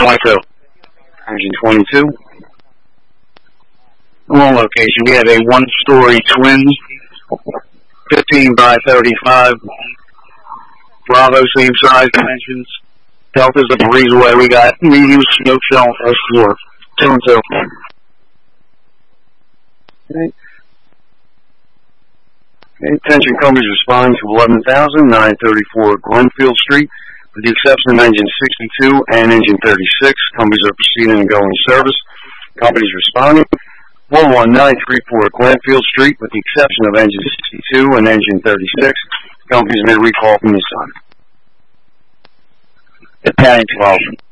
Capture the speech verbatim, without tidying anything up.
twenty-two. Engine twenty-two. On location, we have a one-story twin, fifteen by thirty-five. Bravo, same size dimensions. Delta's a breeze away. We got medium snow shell on first floor. Two and two. Okay. Okay. Attention companies responding to eleven thousand nine thirty-four Glenfield Street. With the exception of engine sixty-two and engine thirty-six, companies are proceeding and going to service. Companies responding. one one nine three four Glenfield Street, with the exception of engine sixty-two and engine thirty-six, companies may recall from Nissan. Italian twelve.